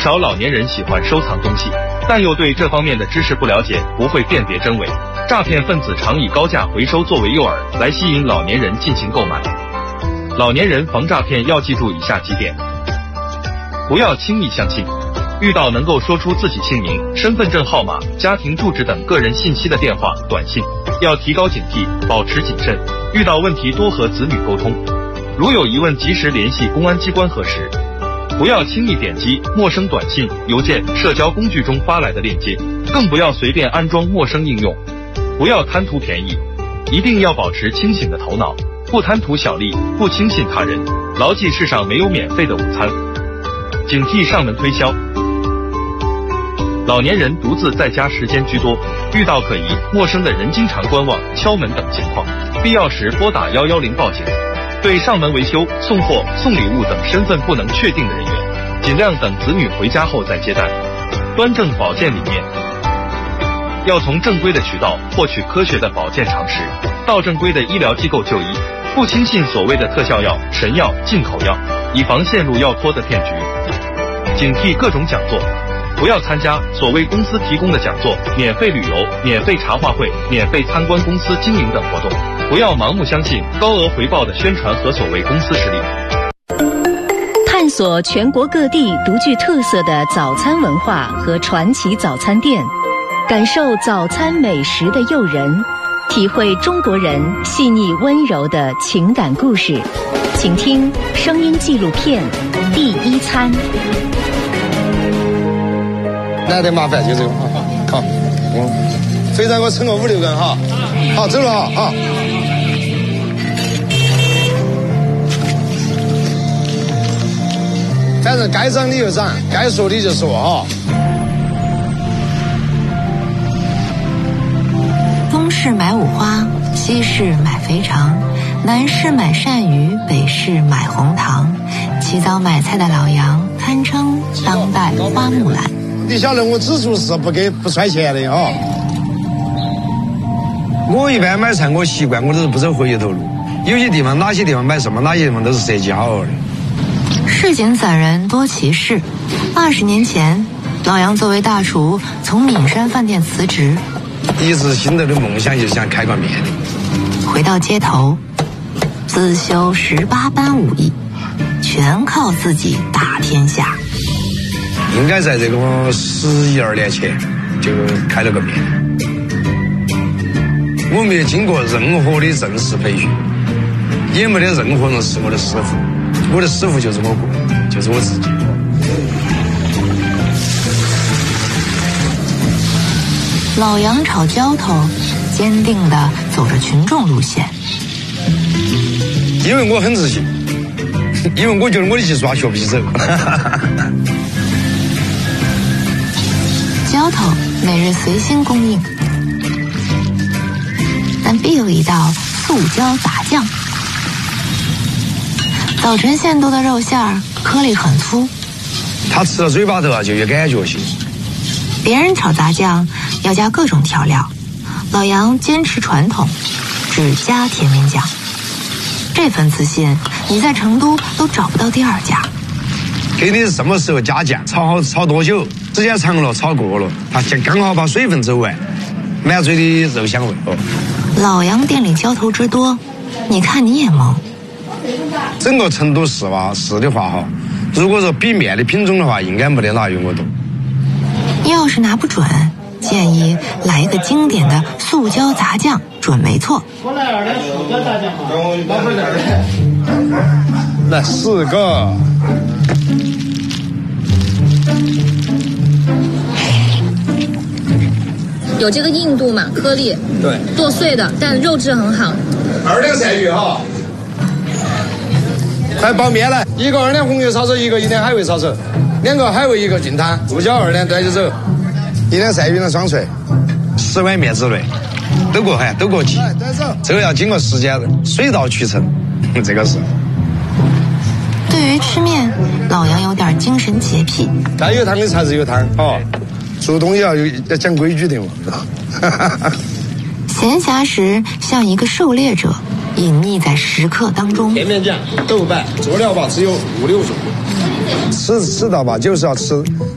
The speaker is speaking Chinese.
少老年人喜欢收藏东西，但又对这方面的知识不了解，不会辨别真伪。诈骗分子常以高价回收作为诱饵，来吸引老年人进行购买。老年人防诈骗要记住以下几点：不要轻易相信。遇到能够说出自己姓名、身份证号码、家庭住址等个人信息的电话、短信，要提高警惕，保持谨慎。遇到问题多和子女沟通，如有疑问及时联系公安机关核实。不要轻易点击陌生短信、邮件、社交工具中发来的链接，更不要随便安装陌生应用。不要贪图便宜，一定要保持清醒的头脑，不贪图小利，不轻信他人，牢记世上没有免费的午餐。警惕上门推销。老年人独自在家时间居多，遇到可疑、陌生的人经常观望、敲门等情况，必要时拨打110报警。对上门维修、送货、送礼物等身份不能确定的人员，尽量等子女回家后再接待。端正保健理念，要从正规的渠道获取科学的保健常识，到正规的医疗机构就医，不轻信所谓的特效药、神药、进口药，以防陷入药托的骗局。警惕各种讲座。不要参加所谓公司提供的讲座、免费旅游、免费茶话会、免费参观公司经营等活动，不要盲目相信高额回报的宣传和所谓公司实力。 探索全国各地独具特色的早餐文化和传奇早餐店，感受早餐美食的诱人，体会中国人细腻温柔的情感故事。请听声音纪录片《第一餐》。 来点麻烦就这个好，肥菜给我称个5-6根哈，好走了哈，好。反正该涨的就涨，该说的就说哈。 东市买五花，西市买肥肠，南市买鳝鱼，北市买红糖。起早买菜的老杨堪称当代花木兰。 你晓得我只做事不揣钱的哈。我一般买菜我习惯我都是不走回头路，有些地方哪些地方买什么，哪些地方都是设计好的。 市井散人多奇事。20年前，老杨作为大厨从岷山饭店辞职， 一直心头的梦想就是想开个面的。 回到街头，自修18般武艺，全靠自己打天下。 应该在这个11-12年前就开了个面，我没有经过任何的正式培训，也没得任何人是我的师傅，我的师傅就是我个人，就是我自己。 老杨炒浇头，坚定地走着群众路线。 因为我很自信，因为我觉得我的技术还学不起走。 浇头每日随心供应，但必有一道素椒杂酱。早晨现剁的肉馅儿颗粒很粗， 他吃到嘴巴头啊就有感觉性。 别人炒杂酱要加各种调料，老杨坚持传统，只加甜面酱。这份自信，你在成都都找不到第二家。 给你什么时候加酱，炒多久，时间长了炒过了，它刚好把水分走完，满嘴的肉香味。 老杨店里浇头之多，你看你也懵。 整个成都市的话哈，如果说比面的品种的话，应该没得哪有我多。 要是拿不准，建议来一个经典的素椒杂酱，准没错。 我来2点素椒杂酱嘛，麻烦点的。 来4个。 有这个硬度嘛，颗粒， 对， 剁碎的，但肉质很好。 2两鳝鱼哈，快包面来，一个2两红油抄手，一个1两海味抄手，2个海味1个菌汤，胡椒2两端起走，1两鳝鱼1两双脆，10碗面之类，都过寒，都过期，这个要经过时间水到渠成，这个是。 对于吃面，老杨有点精神洁癖。 该有汤的才是有汤哦，做东西要讲规矩的嘛。 闲暇时像一个狩猎者，隐匿在食客当中。 甜面酱、豆瓣，佐料吧只有5-6种，吃到吧就是要吃。